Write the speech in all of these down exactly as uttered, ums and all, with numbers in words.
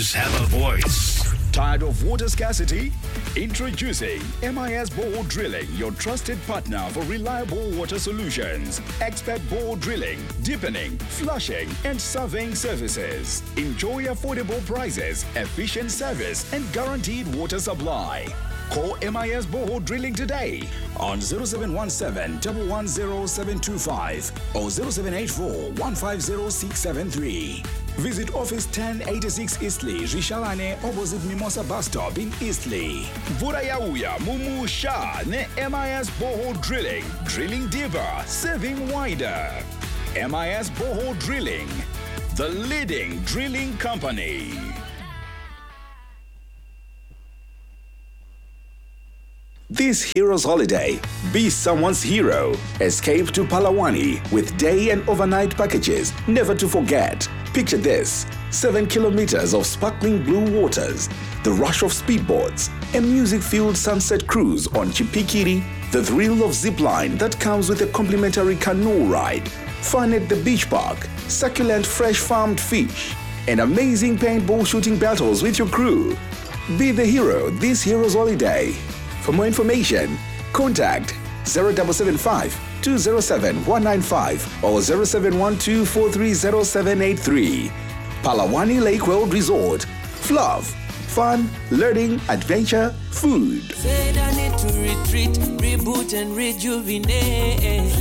Rivers have a voice. Tired of water scarcity? Introducing M I S Borehole Drilling, your trusted partner for reliable water solutions. Expert borehole drilling, deepening, flushing, and surveying services. Enjoy affordable prices, efficient service, and guaranteed water supply. Call M I S Borehole Drilling today on zero seven one seven, one one zero seven two five or zero seven eight four, one five zero six seven three. Visit Office ten eighty-six Eastleigh, Rishalane, opposite Mimosa Bus Stop in Eastleigh. Mvura yauya mumusha ne M I S Borehole Drilling. Drilling deeper, saving wider. M I S Borehole Drilling, the leading drilling company. This hero's holiday, be someone's hero. Escape to Palawani with day and overnight packages, never to forget. Picture this, seven kilometers of sparkling blue waters, the rush of speedboats, a music-filled sunset cruise on Chipikiri, the thrill of zipline that comes with a complimentary canoe ride, fun at the beach park, succulent fresh farmed fish, and amazing paintball shooting battles with your crew. Be the hero this hero's holiday. For more information, contact zero seven seven five, two zero seven, one nine five or zero seven one two, four three zero seven eight three. Palawani Lake World Resort. Fluff, fun, learning, adventure, food. Said I need to retreat, reboot and rejuvenate.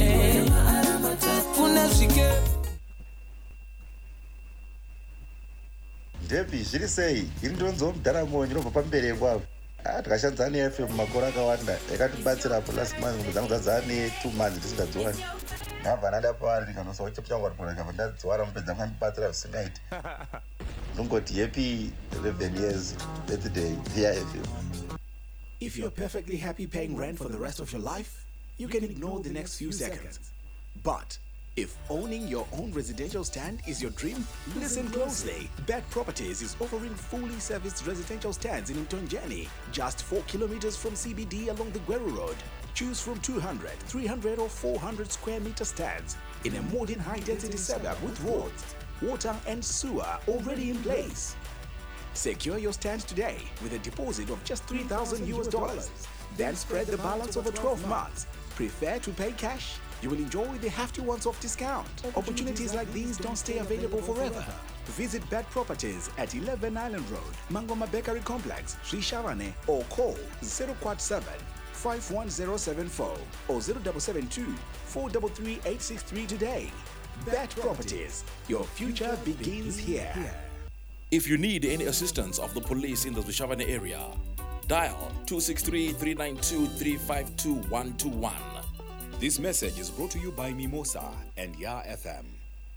Debbie, zviri sei? Iri ndonzo mudhara monyu inobva pamberi kwavo. Takashandisa ne-F M makore akawanda yakatibatsira po last month ngombe dzangu dzadzaa ne-two months ndisingadziwani. Ndabva ndadapari ndikanosawo chipo changu ari kureka ndadziwara mupedza mwandibatsira zvisingaiti. Ndongoti happy eleven years birthday via F M. If you're perfectly happy paying rent for the rest of your life, you can ignore the next few seconds. But if owning your own residential stand is your dream, listen closely. Bet Properties is offering fully serviced residential stands in Mtonjeni, just four kilometers from C B D along the Gweru Road. Choose from two hundred, three hundred or four hundred square meter stands in a modern high-density setup with roads, water and sewer already in place. Secure your stand today with a deposit of just three thousand U S dollars. Then spread the balance over twelve months. Prefer to pay cash? You will enjoy the hefty ones-off discount. Opportunities like these don't stay available forever. Visit Bet Properties at eleven Island Road, Mangoma Bakery Complex, Sri Sharane, or call zero seven, five one zero seven four or zero seven seven two, four three three, eight six three today. Bet Properties, your future begins here. If you need any assistance of the police in the Rishavane area, dial two six three, three nine two, three five two one two one. This message is brought to you by Mimosa and Ya F M.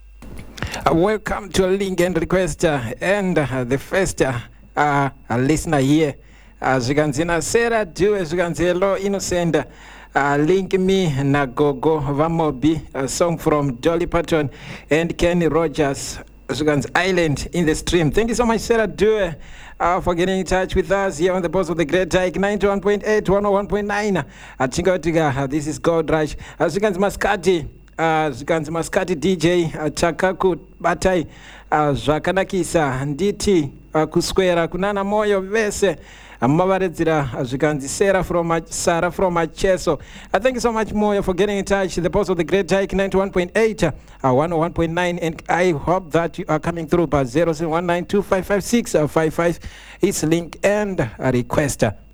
Uh, welcome to a link and request uh, and uh, the first uh, uh, listener here. Zvikanzina Sarah Due zvikanzelo Innocent uh, Link Me Nagogo Vamobi, a song from Dolly Parton and Kenny Rogers. Zvikanzi Island in the Stream. Thank you so much, Sarah Due, uh, for getting in touch with us here on the Pulse of the Great Dyke, ninety-one point eight, one oh one point nine. Uh, uh, this is Gold Rush. Zvikanzi Maskati, Zvikanzi Maskati D J, uh, Chakaku Batai, uh, Zvakanakisa, Nditi, uh, Kuswera, Kunana Moyo, Vese, Mavaredzira, Zvikanzi Sarah from Sarah from Macheso. Uh, thank you so much, Moyo, for getting in touch. The Pulse of the Great Dyke, ninety-one point eight, uh, one oh one point nine, and I hope that you are coming through by zero seven one nine two five five six five five. It's link and a request.